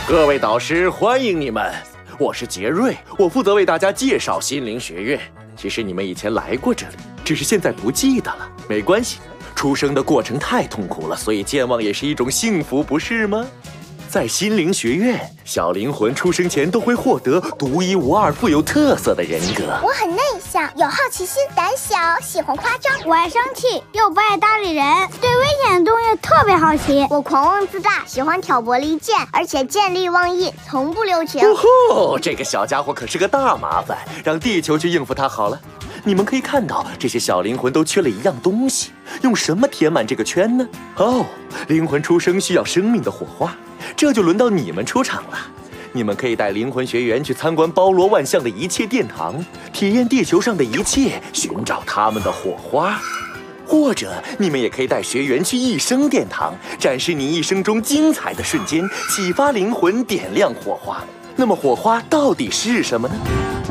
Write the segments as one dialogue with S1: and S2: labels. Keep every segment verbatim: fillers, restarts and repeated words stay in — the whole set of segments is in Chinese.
S1: 各位导师，欢迎你们！我是杰瑞，我负责为大家介绍心灵学院。其实你们以前来过这里，只是现在不记得了。没关系，出生的过程太痛苦了，所以健忘也是一种幸福，不是吗？在心灵学院，小灵魂出生前都会获得独一无二、富有特色的人格。
S2: 我很内向，有好奇心，胆小，喜欢夸张。
S3: 我爱生气，又不爱搭理人，对危险的东西特别好奇。
S2: 我狂妄自大，喜欢挑拨离间，而且见利忘义，从不留情。
S1: 哦吼，这个小家伙可是个大麻烦，让地球去应付他好了。你们可以看到，这些小灵魂都缺了一样东西，用什么填满这个圈呢？哦，灵魂出生需要生命的火花。这就轮到你们出场了，你们可以带灵魂学员去参观包罗万象的一切殿堂，体验地球上的一切，寻找他们的火花。或者你们也可以带学员去一生殿堂，展示你一生中精彩的瞬间，启发灵魂，点亮火花。那么火花到底是什么呢？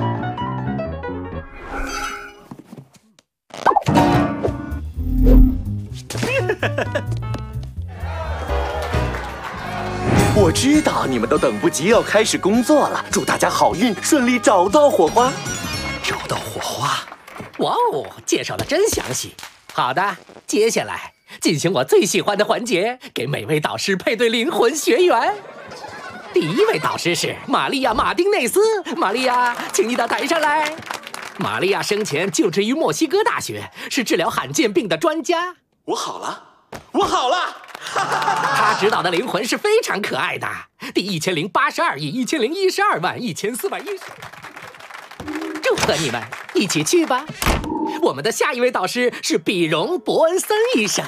S1: 我知道你们都等不及要开始工作了，祝大家好运，顺利找到火花。
S4: 找到火花，哇哦，介绍的真详细。好的，接下来进行我最喜欢的环节，给每位导师配对灵魂学员。第一位导师是玛利亚·马丁内斯，玛利亚，请你到台上来。玛利亚生前就职于墨西哥大学，是治疗罕见病的专家。
S1: 我好了，我好了。
S4: 他指导的灵魂是非常可爱的，第一千零八十二亿一千零一十二万一千四百一十。祝贺你们，一起去吧。我们的下一位导师是比荣·伯恩森医生。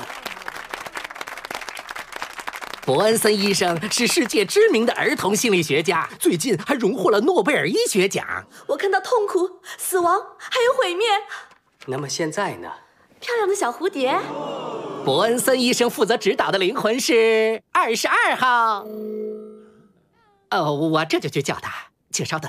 S4: 伯恩森医生是世界知名的儿童心理学家，最近还荣获了诺贝尔医学奖。
S5: 我看到痛苦、死亡，还有毁灭。
S6: 那么现在呢？
S5: 漂亮的小蝴蝶。
S4: 伯恩森医生负责指导的灵魂是二十二号。哦，我这就去叫他，请稍等。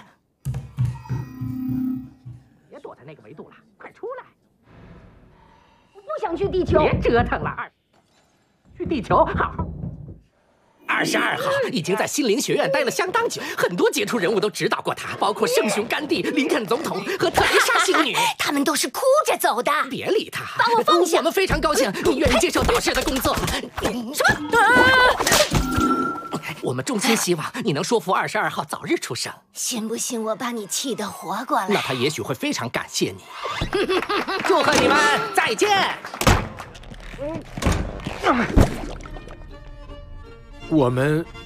S4: 别躲在那个维度了，快出来！
S5: 我不想去地球。
S4: 别折腾了，二去地球，好好。二十二号已经在心灵学院待了相当久，很多杰出人物都指导过他，包括圣雄甘地、林肯总统和特蕾莎修女。
S5: 他们都是哭着走的。
S4: 别理他，
S5: 把我放下。
S4: 我们非常高兴你愿意接受导师的工作。
S5: 什么？啊！
S4: 我们衷心希望你能说服二十二号早日出生。
S5: 信不信我把你气得活过来？
S4: 那他也许会非常感谢你。祝贺你们，再见。
S7: 我们